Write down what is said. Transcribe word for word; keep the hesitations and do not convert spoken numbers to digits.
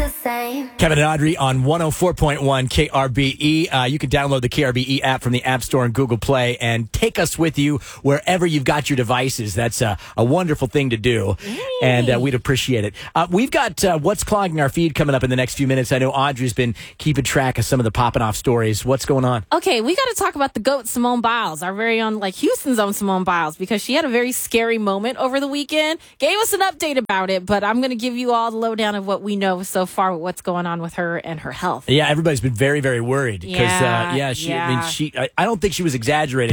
the same. Kevin and Audrey on one oh four point one K R B E. Uh, you can download the K R B E app from the App Store and Google Play and take us with you wherever you've got your devices. That's a, a wonderful thing to do, Yay. and uh, we'd appreciate it. Uh, we've got uh, What's Clogging Our Feed coming up in the next few minutes. I know Audrey's been keeping track of some of the popping off stories. What's going on? Okay, we got to talk about the GOAT, Simone Biles, our very own, like Houston's own Simone Biles, because she had a very scary moment over the weekend. Gave us an update about it, but I'm going to give you all the lowdown of what we know so far with what's going on with her and her health. Yeah, everybody's been very, very worried because, Yeah, uh, yeah, she. yeah. I mean, she. I, I don't think she was exaggerating